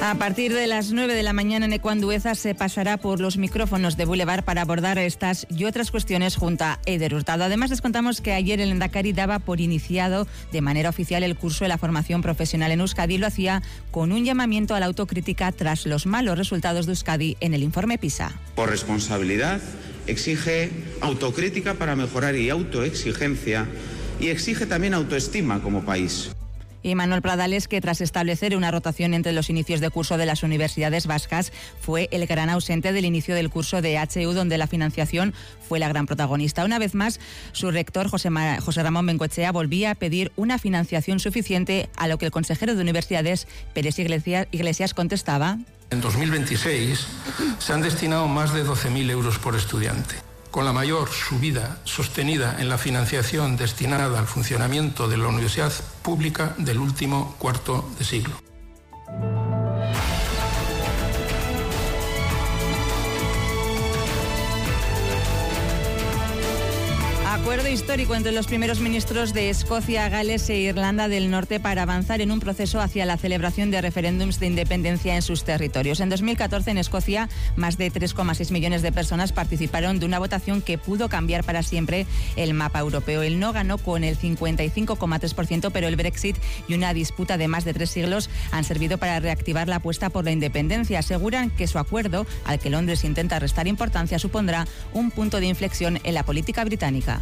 A partir de las 9 de la mañana, Neco Andueza se pasará por los micrófonos de Boulevard para abordar estas y otras cuestiones junto a Eider Hurtado. Además, les contamos que ayer el Endacari daba por iniciado de manera oficial el curso de la formación profesional en Euskadi y lo hacía con un llamamiento a la autocrítica tras los malos resultados de Euskadi en el informe PISA. Por responsabilidad, exige autocrítica para mejorar y autoexigencia, y exige también autoestima como país. Y Manuel Pradales, que tras establecer una rotación entre los inicios de curso de las universidades vascas, fue el gran ausente del inicio del curso de HU, donde la financiación fue la gran protagonista. Una vez más, su rector, José Ramón Bengoechea, volvía a pedir una financiación suficiente, a lo que el consejero de Universidades, Pérez Iglesias, contestaba: En 2026 se han destinado más de 12.000 euros por estudiante, con la mayor subida sostenida en la financiación destinada al funcionamiento de la universidad pública del último cuarto de siglo. Acuerdo histórico entre los primeros ministros de Escocia, Gales e Irlanda del Norte para avanzar en un proceso hacia la celebración de referéndums de independencia en sus territorios. En 2014, en Escocia, más de 3,6 millones de personas participaron de una votación que pudo cambiar para siempre el mapa europeo. El no ganó con el 55,3%, pero el Brexit y una disputa de más de 3 siglos han servido para reactivar la apuesta por la independencia. Aseguran que su acuerdo, al que Londres intenta restar importancia, supondrá un punto de inflexión en la política británica.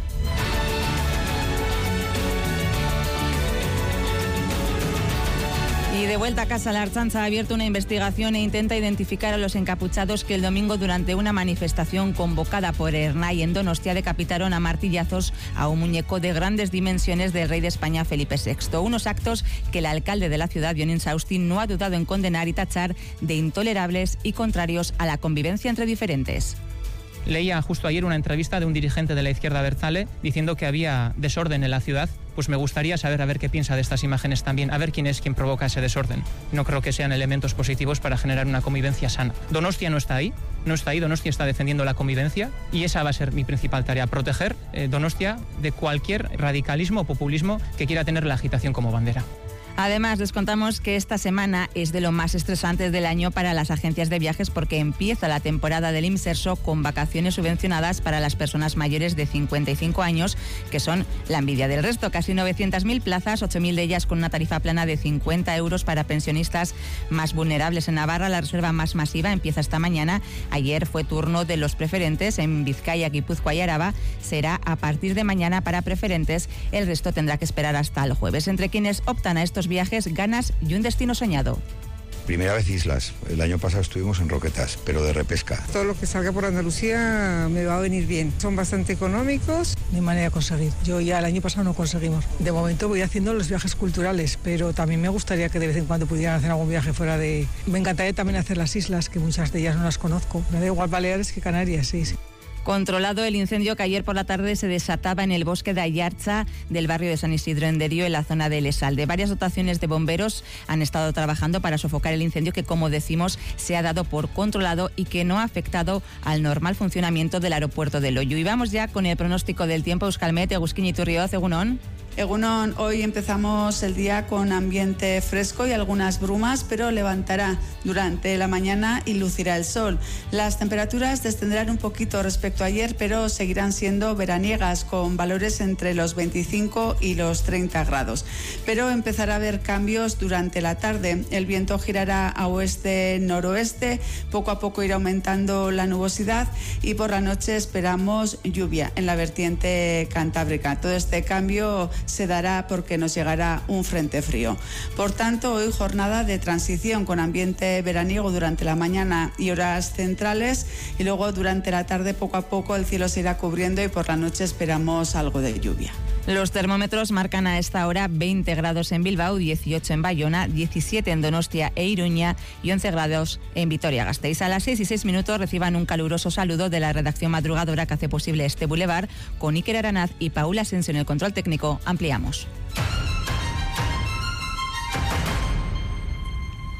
Y de vuelta a casa, la Ertzaintza ha abierto una investigación e intenta identificar a los encapuchados que el domingo, durante una manifestación convocada por Ernai en Donostia, decapitaron a martillazos a un muñeco de grandes dimensiones del rey de España, Felipe VI. Unos actos que el alcalde de la ciudad, Jon Insausti, no ha dudado en condenar y tachar de intolerables y contrarios a la convivencia entre diferentes. Leía justo ayer una entrevista de un dirigente de la izquierda abertzale diciendo que había desorden en la ciudad. Pues me gustaría saber a ver qué piensa de estas imágenes también, a ver quién es quien provoca ese desorden. No creo que sean elementos positivos para generar una convivencia sana. Donostia no está ahí, Donostia está defendiendo la convivencia y esa va a ser mi principal tarea, proteger Donostia de cualquier radicalismo o populismo que quiera tener la agitación como bandera. Además, les contamos que esta semana es de lo más estresante del año para las agencias de viajes porque empieza la temporada del Imserso con vacaciones subvencionadas para las personas mayores de 55 años, que son la envidia del resto. Casi 900.000 plazas, 8.000 de ellas con una tarifa plana de 50 euros para pensionistas más vulnerables. En Navarra, la reserva más masiva empieza esta mañana. Ayer fue turno de los preferentes. En Vizcaya, Guipúzcoa y Araba será a partir de mañana para preferentes. El resto tendrá que esperar hasta el jueves. Entre quienes optan a estos viajes, ganas y un destino soñado. Primera vez islas. El año pasado estuvimos en Roquetas, pero de repesca. Todo lo que salga por Andalucía me va a venir bien. Son bastante económicos. Mi manera de conseguir. Yo ya el año pasado no conseguimos. De momento voy haciendo los viajes culturales, pero también me gustaría que de vez en cuando pudieran hacer algún viaje fuera de... Me encantaría también hacer las islas, que muchas de ellas no las conozco. Me da igual Baleares que Canarias, sí. Controlado el incendio que ayer por la tarde se desataba en el bosque de Ayarza del barrio de San Isidro en Derio, en la zona de Lesalde. Varias dotaciones de bomberos han estado trabajando para sofocar el incendio que, como decimos, se ha dado por controlado y que no ha afectado al normal funcionamiento del aeropuerto de Loiu. Y vamos ya con el pronóstico del tiempo. Euskalmet, Egusquiña Iturrioz, Egunon. Egunon, hoy empezamos el día con ambiente fresco y algunas brumas, pero levantará durante la mañana y lucirá el sol. Las temperaturas descenderán un poquito respecto a ayer, pero seguirán siendo veraniegas, con valores entre los 25 y los 30 grados. Pero empezará a haber cambios durante la tarde. El viento girará a oeste-noroeste, poco a poco irá aumentando la nubosidad y por la noche esperamos lluvia en la vertiente cantábrica. Todo este cambio se dará porque nos llegará un frente frío. Por tanto, hoy jornada de transición con ambiente veraniego durante la mañana y horas centrales, y luego durante la tarde poco a poco el cielo se irá cubriendo y por la noche esperamos algo de lluvia. Los termómetros marcan a esta hora 20 grados en Bilbao, 18 en Bayona, 17 en Donostia e Iruña y 11 grados en Vitoria-Gasteiz. A las 6:06 reciban un caluroso saludo de la redacción madrugadora que hace posible este Boulevard, con Iker Aranaz y Paula Asensio en el control técnico. Ampliamos.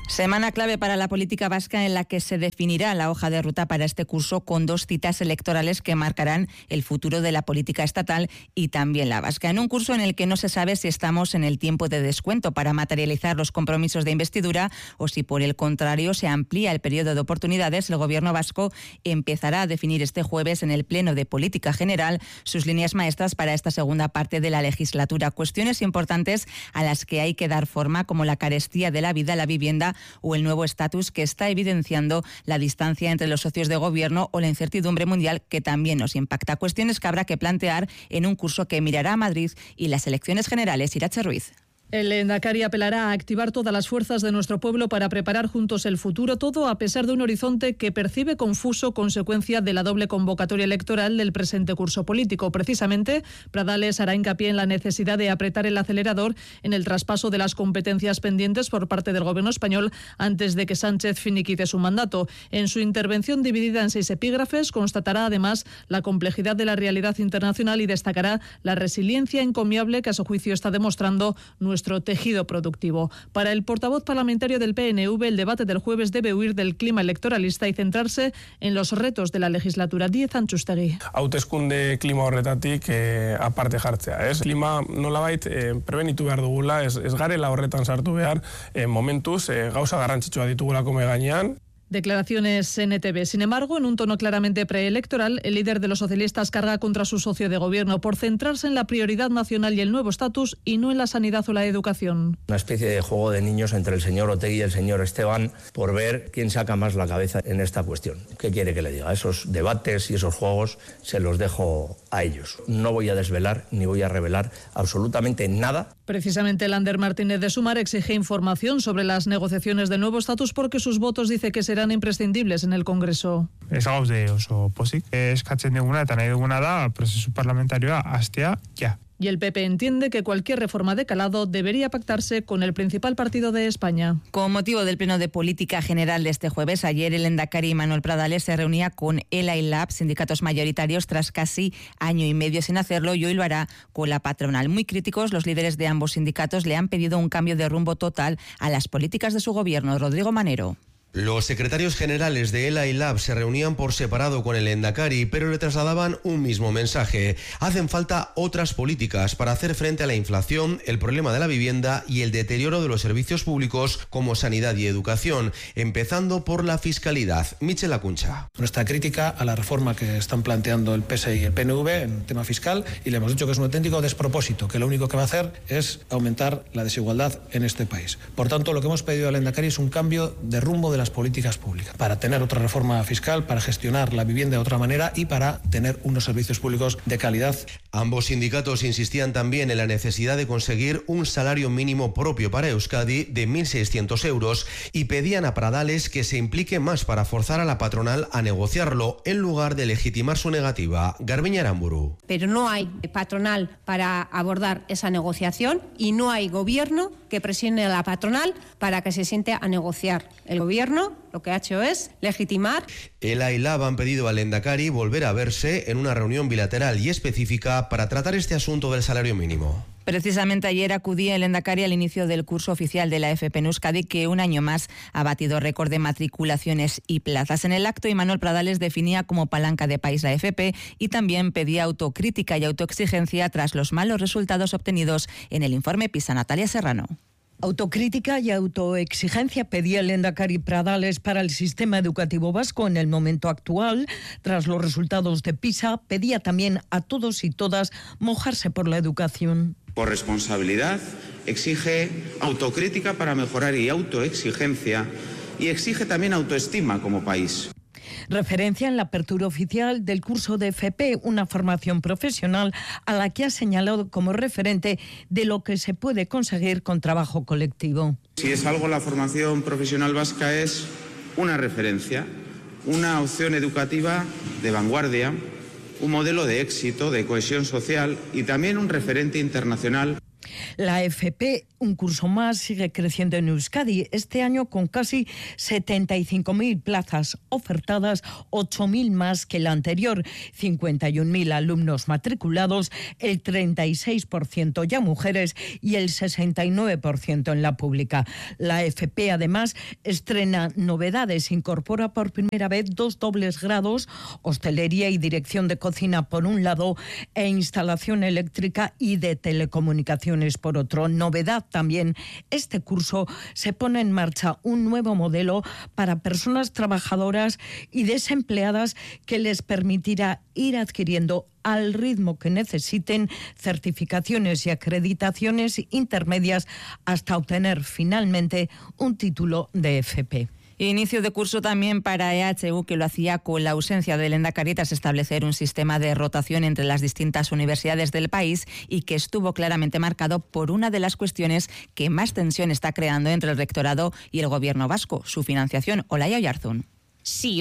Semana clave para la política vasca en la que se definirá la hoja de ruta para este curso con 2 citas electorales que marcarán el futuro de la política estatal y también la vasca. En un curso en el que no se sabe si estamos en el tiempo de descuento para materializar los compromisos de investidura o si por el contrario se amplía el periodo de oportunidades, el Gobierno vasco empezará a definir este jueves en el Pleno de Política General sus líneas maestras para esta segunda parte de la legislatura. Cuestiones importantes a las que hay que dar forma, como la carestía de la vida, la vivienda o el nuevo estatus que está evidenciando la distancia entre los socios de gobierno o la incertidumbre mundial que también nos impacta. Cuestiones que habrá que plantear en un curso que mirará a Madrid y las elecciones generales. Irache Ruiz. El Lehendakari apelará a activar todas las fuerzas de nuestro pueblo para preparar juntos el futuro, todo a pesar de un horizonte que percibe confuso consecuencia de la doble convocatoria electoral del presente curso político. Precisamente, Pradales hará hincapié en la necesidad de apretar el acelerador en el traspaso de las competencias pendientes por parte del Gobierno español antes de que Sánchez finiquite su mandato. En su intervención dividida en 6 epígrafes, constatará además la complejidad de la realidad internacional y destacará la resiliencia encomiable que a su juicio está demostrando nuestro tejido productivo. Para el portavoz parlamentario del PNV, el debate del jueves debe huir del clima electoralista y centrarse en los retos de la legislatura. 10 Antxustegi. Hauteskunde klima horretatik aparte jartzea. Klima nolabait prebenitu behar dugula, ez garela horretan sartu behar, momentuz gauza garrantzitsua ditugulako mahai gainean. Declaraciones en ETV. Sin embargo, en un tono claramente preelectoral, el líder de los socialistas carga contra su socio de gobierno por centrarse en la prioridad nacional y el nuevo estatus y no en la sanidad o la educación. Una especie de juego de niños entre el señor Otegi y el señor Esteban por ver quién saca más la cabeza en esta cuestión. ¿Qué quiere que le diga? Esos debates y esos juegos se los dejo a ellos. No voy a desvelar ni voy a revelar absolutamente nada. Precisamente Lander Martínez de Sumar exige información sobre las negociaciones del nuevo estatus porque sus votos dice que serán imprescindibles en el Congreso. Ez gaude oso pozik. Eskatzen duguna eta nahi duguna da prozesu parlamentarioa hastea ja. Y el PP entiende que cualquier reforma de calado debería pactarse con el principal partido de España. Con motivo del Pleno de Política General de este jueves, ayer el Lehendakari Manuel Pradales se reunía con ELA y LAB, sindicatos mayoritarios, tras casi año y medio sin hacerlo, y hoy lo hará con la patronal. Muy críticos, los líderes de ambos sindicatos le han pedido un cambio de rumbo total a las políticas de su gobierno. Rodrigo Manero. Los secretarios generales de ELA y LAB se reunían por separado con el Lehendakari, pero le trasladaban un mismo mensaje. Hacen falta otras políticas para hacer frente a la inflación, el problema de la vivienda y el deterioro de los servicios públicos como sanidad y educación, empezando por la fiscalidad. Michel Acuncha. Nuestra crítica a la reforma que están planteando el PSE y el PNV en tema fiscal, y le hemos dicho que es un auténtico despropósito, que lo único que va a hacer es aumentar la desigualdad en este país. Por tanto, lo que hemos pedido al Lehendakari es un cambio de rumbo de las políticas públicas, para tener otra reforma fiscal, para gestionar la vivienda de otra manera y para tener unos servicios públicos de calidad. Ambos sindicatos insistían también en la necesidad de conseguir un salario mínimo propio para Euskadi de 1.600 euros y pedían a Pradales que se implique más para forzar a la patronal a negociarlo en lugar de legitimar su negativa. Garbiñe Aramburu. Pero no hay patronal para abordar esa negociación y no hay gobierno que presione a la patronal para que se siente a negociar. El gobierno lo que ha hecho es legitimar. ELA y LAB han pedido al Lehendakari volver a verse en una reunión bilateral y específica para tratar este asunto del salario mínimo. Precisamente ayer acudía el Lehendakari al inicio del curso oficial de la FP en Euskadi, que un año más ha batido récord de matriculaciones y plazas. En el acto, Imanol Pradales definía como palanca de país la FP y también pedía autocrítica y autoexigencia tras los malos resultados obtenidos en el informe PISA. Natalia Serrano. Autocrítica y autoexigencia pedía el Lehendakari Pradales para el sistema educativo vasco en el momento actual. Tras los resultados de PISA, pedía también a todos y todas mojarse por la educación. Por responsabilidad, exige autocrítica para mejorar y autoexigencia, y exige también autoestima como país. Referencia en la apertura oficial del curso de FP, una formación profesional a la que ha señalado como referente de lo que se puede conseguir con trabajo colectivo. Si es algo, la formación profesional vasca es una referencia, una opción educativa de vanguardia, un modelo de éxito, de cohesión social y también un referente internacional. La FP un curso más sigue creciendo en Euskadi, este año con casi 75.000 plazas ofertadas, 8.000 más que el anterior, 51.000 alumnos matriculados, el 36% ya mujeres y el 69% en la pública. La FP además estrena novedades, incorpora por primera vez 2 dobles grados, hostelería y dirección de cocina por un lado e instalación eléctrica y de telecomunicaciones por otro. Novedad también, este curso se pone en marcha un nuevo modelo para personas trabajadoras y desempleadas que les permitirá ir adquiriendo al ritmo que necesiten certificaciones y acreditaciones intermedias hasta obtener finalmente un título de FP. Inicio de curso también para EHU, que lo hacía con la ausencia del Lehendakari tras establecer un sistema de rotación entre las distintas universidades del país y que estuvo claramente marcado por una de las cuestiones que más tensión está creando entre el rectorado y el gobierno vasco, su financiación. Olaya Oyarzún. Sí,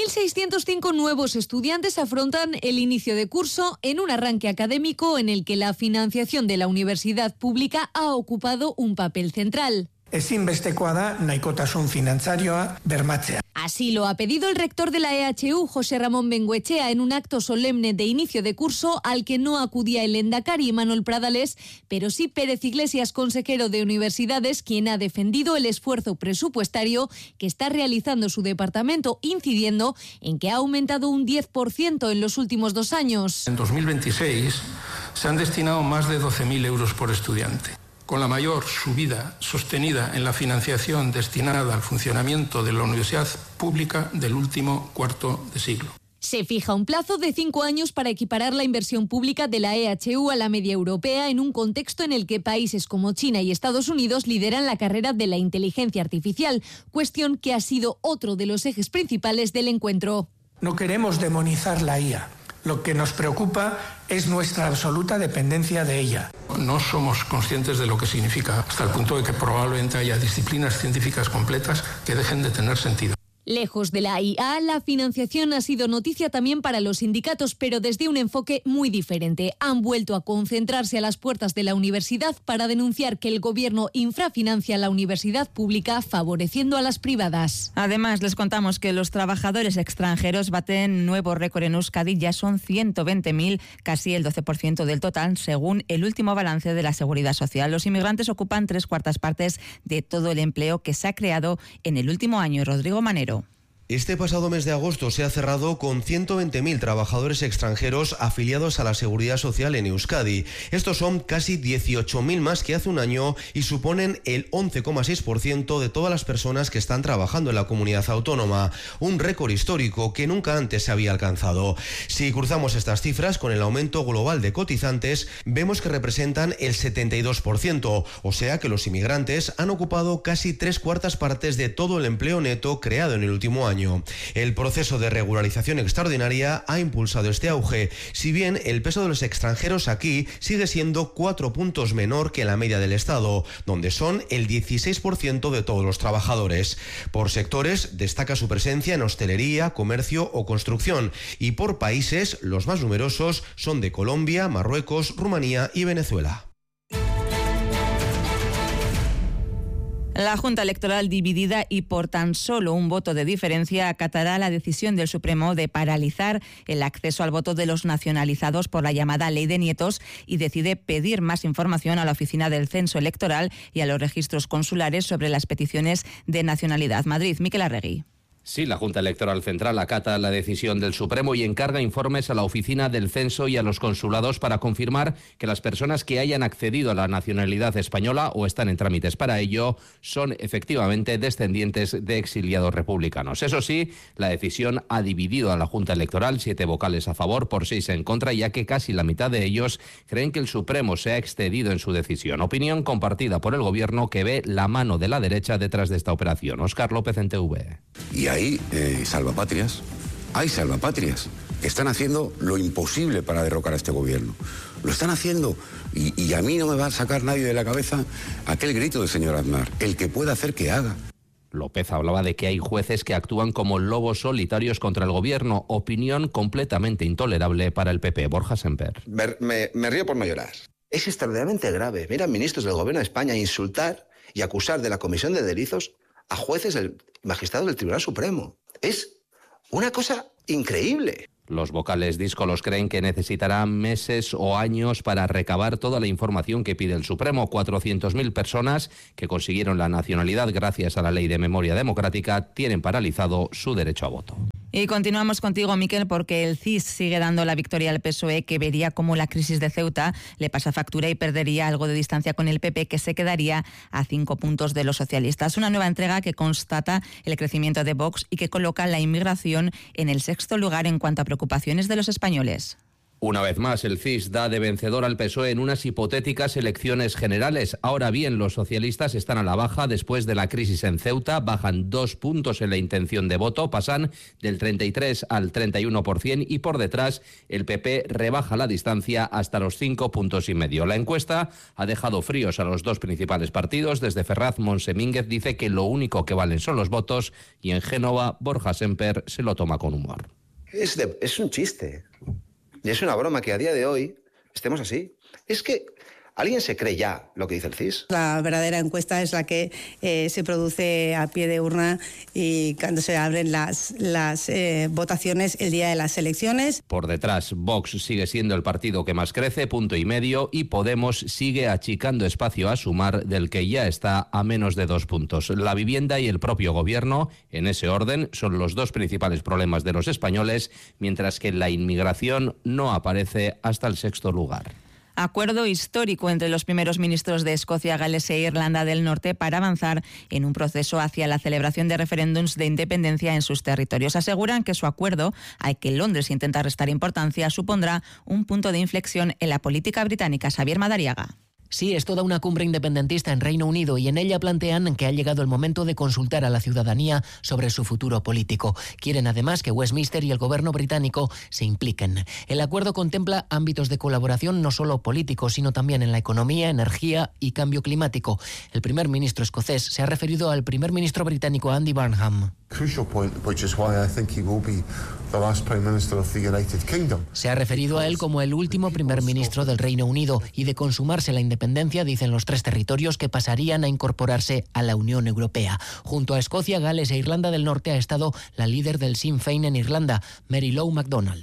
8.605 nuevos estudiantes afrontan el inicio de curso en un arranque académico en el que la financiación de la universidad pública ha ocupado un papel central. Ezinbestekoa da nahikotasun finantzarioa bermatzea. Así lo ha pedido el rector de la EHU, José Ramón Bengoechea, en un acto solemne de inicio de curso al que no acudía el Lehendakari Manuel Pradales, pero sí Pérez Iglesias, consejero de Universidades, quien ha defendido el esfuerzo presupuestario que está realizando su departamento, incidiendo en que ha aumentado un 10% en los últimos 2 años. En 2026 se han destinado más de 12.000 euros por estudiante, con la mayor subida sostenida en la financiación destinada al funcionamiento de la universidad pública del último cuarto de siglo. Se fija un plazo de 5 años para equiparar la inversión pública de la EHU a la media europea en un contexto en el que países como China y Estados Unidos lideran la carrera de la inteligencia artificial, cuestión que ha sido otro de los ejes principales del encuentro. No queremos demonizar la IA. Lo que nos preocupa es nuestra absoluta dependencia de ella. No somos conscientes de lo que significa, hasta el punto de que probablemente haya disciplinas científicas completas que dejen de tener sentido. Lejos de la IA, la financiación ha sido noticia también para los sindicatos, pero desde un enfoque muy diferente. Han vuelto a concentrarse a las puertas de la universidad para denunciar que el gobierno infrafinancia la universidad pública, favoreciendo a las privadas. Además, les contamos que los trabajadores extranjeros baten nuevo récord en Euskadi, ya son 120.000, casi el 12% del total, según el último balance de la Seguridad Social. Los inmigrantes ocupan 3/4 partes de todo el empleo que se ha creado en el último año. Rodrigo Manero. Este pasado mes de agosto se ha cerrado con 120.000 trabajadores extranjeros afiliados a la Seguridad Social en Euskadi. Estos son casi 18.000 más que hace un año y suponen el 11,6% de todas las personas que están trabajando en la comunidad autónoma, un récord histórico que nunca antes se había alcanzado. Si cruzamos estas cifras con el aumento global de cotizantes, vemos que representan el 72%, o sea que los inmigrantes han ocupado casi 3/4 partes de todo el empleo neto creado en el último año. El proceso de regularización extraordinaria ha impulsado este auge, si bien el peso de los extranjeros aquí sigue siendo 4 puntos menor que la media del Estado, donde son el 16% de todos los trabajadores. Por sectores destaca su presencia en hostelería, comercio o construcción, y por países los más numerosos son de Colombia, Marruecos, Rumanía y Venezuela. La Junta Electoral, dividida y por tan solo un voto de diferencia, acatará la decisión del Supremo de paralizar el acceso al voto de los nacionalizados por la llamada Ley de Nietos y decide pedir más información a la Oficina del Censo Electoral y a los registros consulares sobre las peticiones de nacionalidad. Madrid, Miquel Arregui. Sí, la Junta Electoral Central acata la decisión del Supremo y encarga informes a la Oficina del Censo y a los consulados para confirmar que las personas que hayan accedido a la nacionalidad española o están en trámites para ello son efectivamente descendientes de exiliados republicanos. Eso sí, la decisión ha dividido a la Junta Electoral, 7 vocales a favor por 6 en contra, ya que casi la mitad de ellos creen que el Supremo se ha excedido en su decisión. Opinión compartida por el Gobierno, que ve la mano de la derecha detrás de esta operación. Óscar López, en TV. Y hay salvapatrias, que están haciendo lo imposible para derrocar a este gobierno. Lo están haciendo y a mí no me va a sacar nadie de la cabeza aquel grito del señor Aznar, el que pueda hacer que haga. López hablaba de que hay jueces que actúan como lobos solitarios contra el gobierno, opinión completamente intolerable para el PP. Borja Semper. Me río por no llorar. es extraordinariamente grave. Ver a ministros del Gobierno de España insultar y acusar de la comisión de delitos a jueces y magistrados del Tribunal Supremo. Es una cosa increíble. Los vocales díscolos creen que necesitarán meses o años para recabar toda la información que pide el Supremo. 400.000 personas que consiguieron la nacionalidad gracias a la Ley de Memoria Democrática tienen paralizado su derecho a voto. Y continuamos contigo, Miquel, porque el CIS sigue dando la victoria al PSOE, que vería cómo la crisis de Ceuta le pasa factura y perdería algo de distancia con el PP, que se quedaría a 5 puntos de los socialistas. Una nueva entrega que constata el crecimiento de Vox y que coloca la inmigración en el 6º lugar en cuanto a preocupaciones de los españoles. Una vez más, el CIS da de vencedor al PSOE en unas hipotéticas elecciones generales. Ahora bien, los socialistas están a la baja después de la crisis en Ceuta. Bajan 2 puntos en la intención de voto, pasan del 33 al 31% y por detrás el PP rebaja la distancia hasta los 5,5 puntos. La encuesta ha dejado fríos a los dos principales partidos. Desde Ferraz, Montse Mínguez dice que lo único que valen son los votos y en Génova, Borja Semper se lo toma con humor. Es un chiste. Y es una broma que a día de hoy estemos así. Es que ¿alguien se cree ya lo que dice el CIS? La verdadera encuesta es la que se produce a pie de urna y cuando se abren las votaciones el día de las elecciones. Por detrás, Vox sigue siendo el partido que más crece, 1,5 puntos, y Podemos sigue achicando espacio a Sumar, del que ya está a menos de 2 puntos. La vivienda y el propio gobierno, en ese orden, son los dos principales problemas de los españoles, mientras que la inmigración no aparece hasta el 6º lugar. Acuerdo histórico entre los primeros ministros de Escocia, Gales e Irlanda del Norte para avanzar en un proceso hacia la celebración de referéndums de independencia en sus territorios. Aseguran que su acuerdo, al que Londres intenta restar importancia, supondrá un punto de inflexión en la política británica. Xavier Madariaga. Sí, es toda una cumbre independentista en Reino Unido y en ella plantean que ha llegado el momento de consultar a la ciudadanía sobre su futuro político. Quieren además que Westminster y el gobierno británico se impliquen. El acuerdo contempla ámbitos de colaboración no solo políticos, sino también en la economía, energía y cambio climático. El primer ministro escocés se ha referido al primer ministro británico Andy Burnham. Se ha referido a él como el último primer ministro del Reino Unido y de consumarse la independencia, dicen los tres territorios que pasarían a incorporarse a la Unión Europea. Junto a Escocia, Gales e Irlanda del Norte ha estado la líder del Sinn Féin en Irlanda, Mary Lou MacDonald.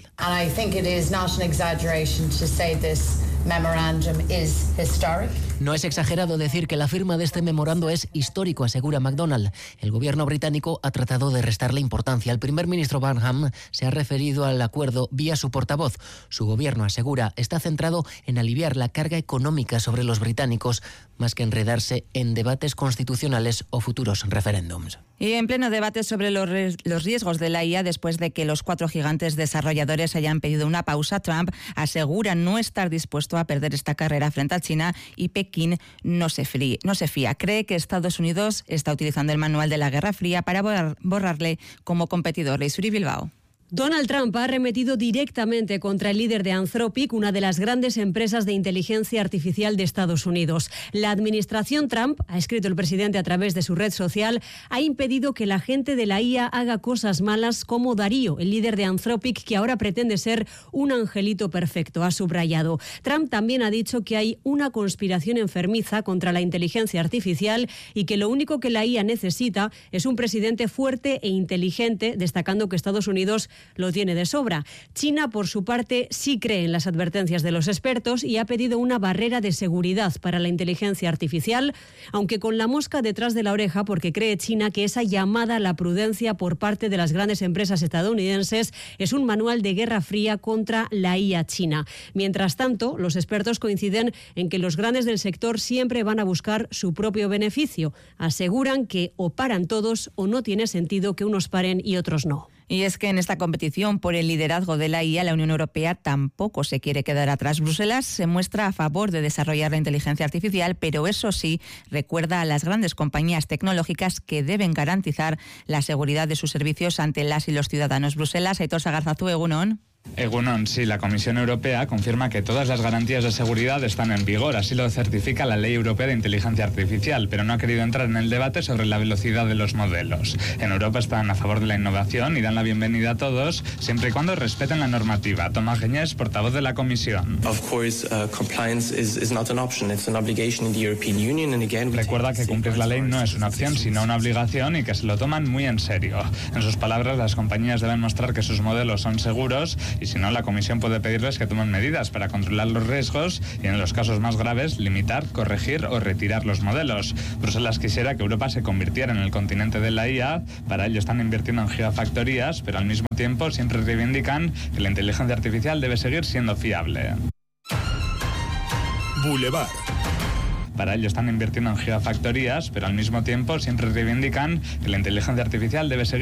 No es exagerado decir que la firma de este memorando es histórico, asegura MacDonald. El gobierno británico ha tratado de restarle importancia. El primer ministro Burnham se ha referido al acuerdo vía su portavoz. Su gobierno, asegura, está centrado en aliviar la carga económica sobre los británicos, más que enredarse en debates constitucionales o futuros referéndums. Y en pleno debate sobre los riesgos de la IA, después de que los 4 gigantes desarrolladores hayan pedido una pausa, Trump asegura no estar dispuesto a perder esta carrera frente a China y Pekín no se fía. Cree que Estados Unidos está utilizando el manual de la Guerra Fría para borrarle como competidor. Leisuri Bilbao. Donald Trump ha arremetido directamente contra el líder de Anthropic, una de las grandes empresas de inteligencia artificial de Estados Unidos. La administración Trump, ha escrito el presidente a través de su red social, ha impedido que la gente de la IA haga cosas malas como Darío, el líder de Anthropic, que ahora pretende ser un angelito perfecto, ha subrayado. Trump también ha dicho que hay una conspiración enfermiza contra la inteligencia artificial y que lo único que la IA necesita es un presidente fuerte e inteligente, destacando que Estados Unidos lo tiene de sobra. China, por su parte, sí cree en las advertencias de los expertos y ha pedido una barrera de seguridad para la inteligencia artificial, aunque con la mosca detrás de la oreja, porque cree China que esa llamada a la prudencia por parte de las grandes empresas estadounidenses es un manual de guerra fría contra la IA china. Mientras tanto, los expertos coinciden en que los grandes del sector siempre van a buscar su propio beneficio. Aseguran que o paran todos o no tiene sentido que unos paren y otros no. Y es que en esta competición por el liderazgo de la IA, la Unión Europea tampoco se quiere quedar atrás. Bruselas se muestra a favor de desarrollar la inteligencia artificial, pero eso sí, recuerda a las grandes compañías tecnológicas que deben garantizar la seguridad de sus servicios ante las y los ciudadanos. Bruselas, Aitor Sagarzazú, Egunon. Egunon, sí, la Comisión Europea confirma que todas las garantías de seguridad están en vigor, así lo certifica la Ley Europea de Inteligencia Artificial, pero no ha querido entrar en el debate sobre la velocidad de los modelos. En Europa están a favor de la innovación y dan la bienvenida a todos, siempre y cuando respeten la normativa. Tomás Geñés, portavoz de la Comisión. Recuerda que cumplir la ley no es una opción, sino una obligación y que se lo toman muy en serio. En sus palabras, las compañías deben mostrar que sus modelos son seguros y si no, la Comisión puede pedirles que tomen medidas para controlar los riesgos y en los casos más graves limitar, corregir o retirar los modelos. Bruselas quisiera que Europa se convirtiera en el continente de la IA. Para ello están invirtiendo en gigafactorías, pero al mismo tiempo siempre reivindican que la inteligencia artificial debe seguir siendo fiable. Boulevard. Para ello están invirtiendo en gigafactorías, pero al mismo tiempo siempre reivindican que la inteligencia artificial debe seguir